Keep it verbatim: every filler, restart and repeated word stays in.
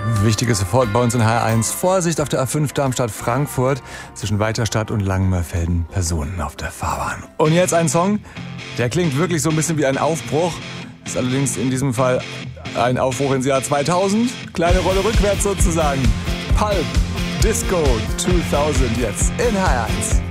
Wichtiges sofort bei uns in H R eins. Vorsicht auf der A fünf Darmstadt-Frankfurt zwischen Weiterstadt und Langenmörfelden. Personen auf der Fahrbahn. Und jetzt ein Song, der klingt wirklich so ein bisschen wie ein Aufbruch. Ist allerdings in diesem Fall ein Aufbruch ins Jahr zweitausend. Kleine Rolle rückwärts sozusagen. Pulp Disco zweitausend jetzt in H R eins.